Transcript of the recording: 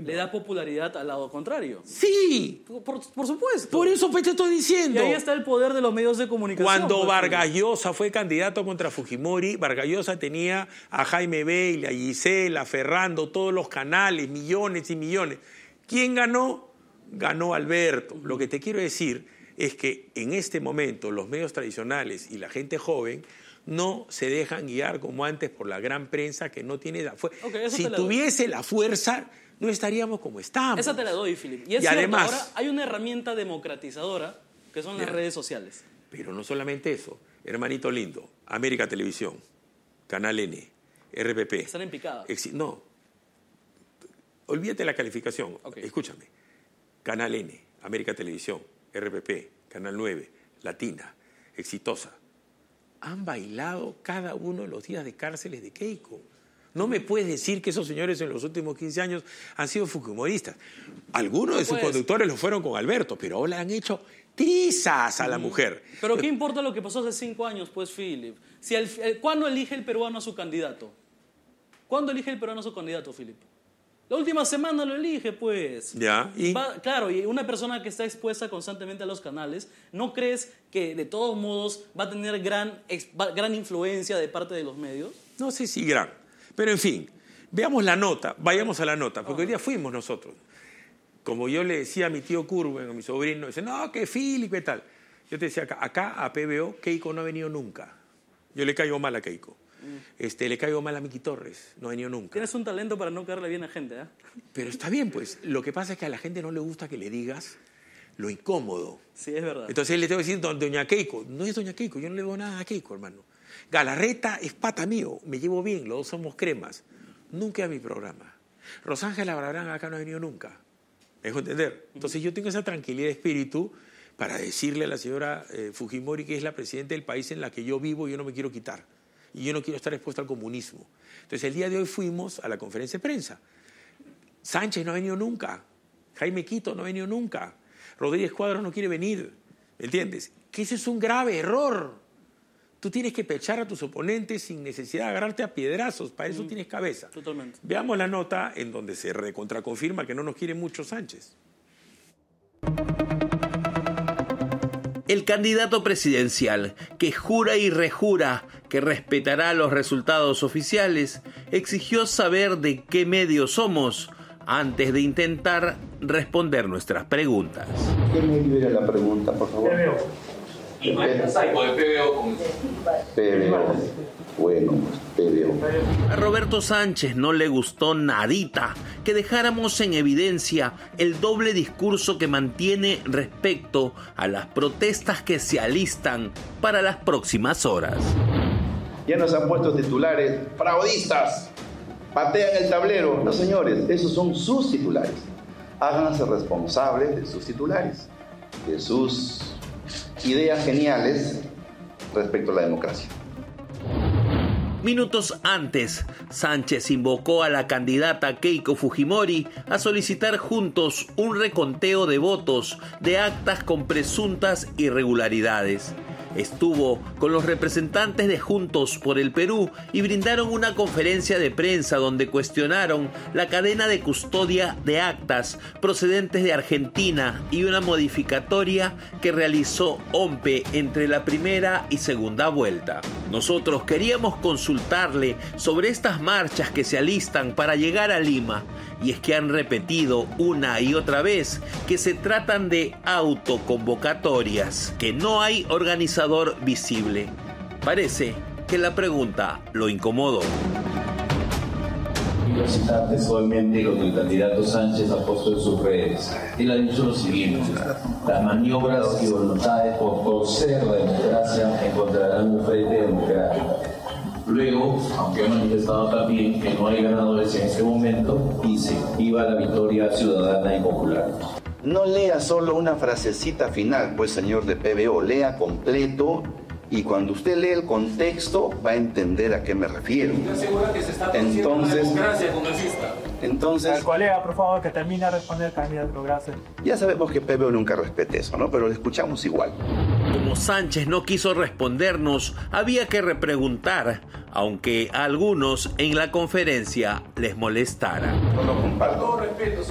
le da popularidad al lado contrario. Sí. Por supuesto. Por eso te estoy diciendo. Y ahí está el poder de los medios de comunicación. Cuando Vargas Llosa fue candidato contra Fujimori, Vargas Llosa tenía a Jaime Bailey, a Gisela, a Ferrando, todos los canales, millones y millones. ¿Quién ganó? Ganó Alberto. Lo que te quiero decir es que en este momento los medios tradicionales y la gente joven no se dejan guiar como antes por la gran prensa que no tiene la fuerza. Si tuviese la fuerza, no estaríamos como estamos. Esa te la doy, Philip. Y además, ahora hay una herramienta democratizador que son las redes sociales. Pero no solamente eso. Hermanito lindo, América Televisión, Canal N, RPP. Están en picada. No. Olvídate la calificación. Escúchame. Canal N, América Televisión, RPP, Canal 9, Latina, Exitosa. Han bailado cada uno de los días de cárceles de Keiko. No me puedes decir que esos señores en los últimos 15 años han sido fujimoristas. Algunos de sus conductores lo fueron con Alberto, pero ahora han hecho trizas a la mujer. Pero ¿qué importa lo que pasó hace 5 años, pues, Philip? ¿Cuándo elige el peruano a su candidato? ¿Cuándo elige el peruano a su candidato, Philip? La última semana lo elige, pues. Ya. Claro, y una persona que está expuesta constantemente a los canales, ¿no crees que de todos modos va a tener gran influencia de parte de los medios? No sé si gran. Pero en fin, veamos la nota, vayamos a la nota, porque hoy día fuimos nosotros. Como yo le decía a mi tío Curwen, a mi sobrino, dice, no, que Philip, ¿qué tal? Yo te decía, acá a PBO, Keiko no ha venido nunca. Yo le caigo mal a Keiko. Le caigo mal a Miki Torres, no ha venido nunca. Tienes un talento para no caerle bien a gente, ¿eh? Pero está bien, pues. Lo que pasa es que a la gente no le gusta que le digas lo incómodo. Sí, es verdad. Entonces le tengo que decir, doña Keiko. No es doña Keiko, yo no le digo nada a Keiko, hermano. Galarreta es pata mío, me llevo bien, los dos somos cremas. Nunca a mi programa. Rosángela Barbarán acá no ha venido nunca. ¿Me dejo entender? Entonces yo tengo esa tranquilidad de espíritu para decirle a la señora Fujimori que es la presidenta del país en la que yo vivo y yo no me quiero quitar. Y yo no quiero estar expuesto al comunismo. Entonces, el día de hoy fuimos a la conferencia de prensa. Sánchez no ha venido nunca. Jaime Quito no ha venido nunca. Rodríguez Cuadros no quiere venir. ¿Me entiendes? Que ese es un grave error. Tú tienes que pechar a tus oponentes sin necesidad de agarrarte a piedrazos. Para eso tienes cabeza. Totalmente. Veamos la nota en donde se recontraconfirma que no nos quiere mucho Sánchez. El candidato presidencial, que jura y rejura que respetará los resultados oficiales, exigió saber de qué medio somos antes de intentar responder nuestras preguntas. ¿Qué medio era la pregunta, por favor? Y Maestro Saico, de PBO. PBO. Bueno, PBO. A Roberto Sánchez no le gustó nadita que dejáramos en evidencia el doble discurso que mantiene respecto a las protestas que se alistan para las próximas horas. Ya nos han puesto titulares fraudistas, patean el tablero. No, señores, esos son sus titulares. Háganse responsables de sus titulares, de sus ideas geniales respecto a la democracia. Minutos antes, Sánchez invocó a la candidata Keiko Fujimori a solicitar juntos un reconteo de votos de actas con presuntas irregularidades. Estuvo con los representantes de Juntos por el Perú y brindaron una conferencia de prensa donde cuestionaron la cadena de custodia de actas procedentes de Argentina y una modificatoria que realizó OMPE entre la primera y segunda vuelta. Nosotros queríamos consultarle sobre estas marchas que se alistan para llegar a Lima, y es que han repetido una y otra vez que se tratan de autoconvocatorias, que no hay organizador visible. Parece que la pregunta lo incomodó. Quiero citar textualmente lo que el candidato Sánchez ha puesto en sus redes. Él ha dicho lo siguiente: las maniobras y voluntades por torcer la democracia encontrarán un frente democrático. Luego, aunque ha manifestado también que no hay ganadores en este momento, dice: viva la victoria ciudadana y popular. No lea solo una frasecita final, pues, señor de PBO, lea completo, y cuando usted lee el contexto va a entender a qué me refiero. ¿Usted asegura que se está torciendo la democracia congresista? Entonces, al colega, por favor, que termine de responder, candidato. Gracias. Ya sabemos que PBO nunca respete eso, ¿no? Pero lo escuchamos igual. Como Sánchez no quiso respondernos, había que repreguntar, aunque a algunos en la conferencia les molestara. No lo comparto. Con todo respeto,